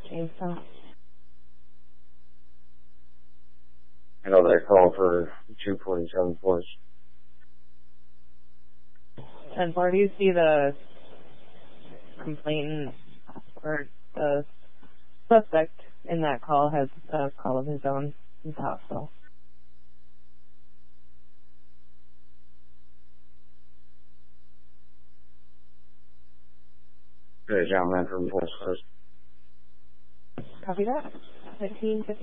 Jamestown. I know they call for 247 force. 10-4, do you see the complainant or the suspect in that call has a call of his own in the hospital? Good, John Manford, Force First. Copy that. 1550.